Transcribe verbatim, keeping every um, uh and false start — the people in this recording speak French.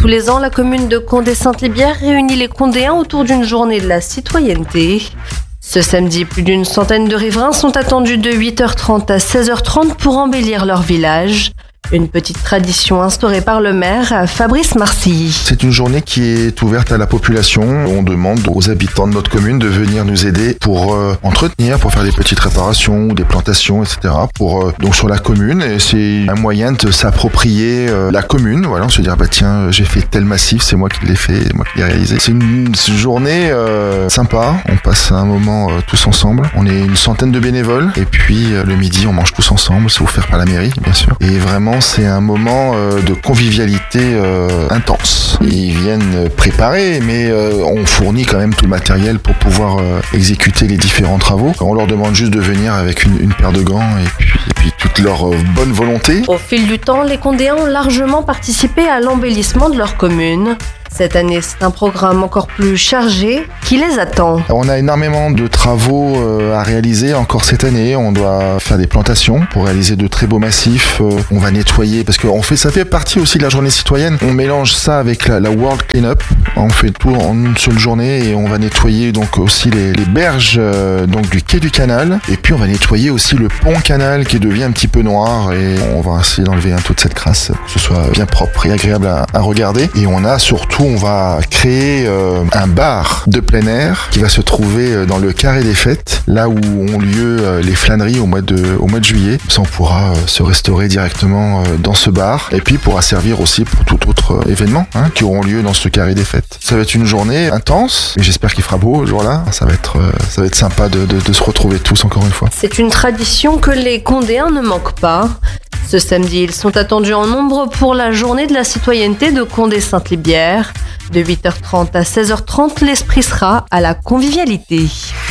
Tous les ans, la commune de Condé-Sainte-Libiaire réunit les Condéens autour d'une journée de la citoyenneté. Ce samedi, plus d'une centaine de riverains sont attendus de huit heures trente à seize heures trente pour embellir leur village. Une petite tradition instaurée par le maire, Fabrice Marcilly. C'est une journée qui est ouverte à la population. On demande aux habitants de notre commune de venir nous aider pour euh, entretenir, pour faire des petites réparations ou des plantations, et cetera. Pour, euh, donc sur la commune, et c'est un moyen de s'approprier euh, la commune. Voilà, se dire bah tiens, j'ai fait tel massif, c'est moi qui l'ai fait, c'est moi qui l'ai réalisé. C'est une, une journée euh, sympa. On passe un moment euh, tous ensemble. On est une centaine de bénévoles et puis euh, le midi, on mange tous ensemble. C'est offert par la mairie, bien sûr. Et vraiment, c'est un moment euh, de convivialité euh, intense. Ils viennent préparer, mais euh, on fournit quand même tout le matériel pour pouvoir euh, exécuter les différents travaux. On leur demande juste de venir avec une, une paire de gants et puis, et puis toute leur euh, bonne volonté. Au fil du temps, les Condéens ont largement participé à l'embellissement de leur commune. Cette année, c'est un programme encore plus chargé qui les attend. On a énormément de travaux euh, à réaliser encore cette année. On doit faire des plantations pour réaliser de très beaux massifs. Euh, on va nettoyer parce que on fait, ça fait partie aussi de la journée citoyenne. On mélange ça avec la, la World Cleanup. On fait tout en une seule journée et on va nettoyer donc aussi les, les berges euh, donc du quai du canal. Et puis on va nettoyer aussi le pont canal qui devient un petit peu noir et on va essayer d'enlever hein, toute cette crasse, que ce soit bien propre et agréable à, à regarder. Et on a surtout on va créer euh, un bar de plein air qui va se trouver dans le carré des fêtes, là où ont lieu euh, les flâneries au mois de, au mois de juillet. Ça, on pourra euh, se restaurer directement euh, dans ce bar et puis pourra servir aussi pour tout autre euh, événement hein, qui auront lieu dans ce carré des fêtes. Ça va être une journée intense et j'espère qu'il fera beau ce jour-là. Ça va être, euh, ça va être sympa de, de, de se retrouver tous encore une fois. C'est une tradition que les Condéens ne manquent pas. Ce samedi, ils sont attendus en nombre pour la journée de la citoyenneté de Condé-Sainte-Libiaire. De huit heures trente à seize heures trente, l'esprit sera à la convivialité.